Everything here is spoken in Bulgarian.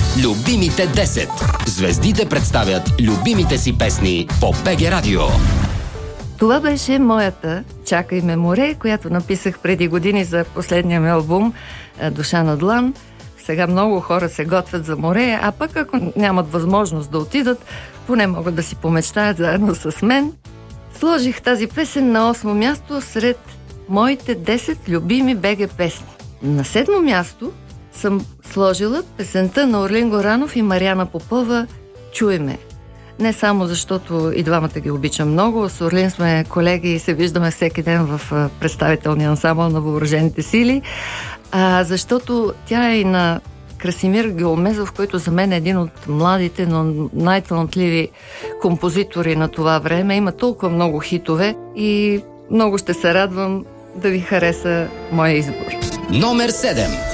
Любимите 10. Звездите представят любимите си песни по БГ Радио. Това беше моята "Чакай ме море", която написах преди години за последния ми албум "Душа на длан". Сега много хора се готвят за море, а пък ако нямат възможност да отидат, поне могат да си помечтаят заедно с мен. Сложих тази песен на 8-о място сред моите 10 любими БГ песни. На 7-о място съм сложила песента на Орлин Горанов и Мариана Попова "Чуй ме". Не само защото и двамата ги обичам много, с Орлин сме колеги и се виждаме всеки ден в представителния ансамбъл на въоръжените сили, защото тя е и на Красимир Геомезов, който за мен е един от младите, но най-талантливи композитори на това време. Има толкова много хитове и много ще се радвам да ви хареса моя избор. Номер 7.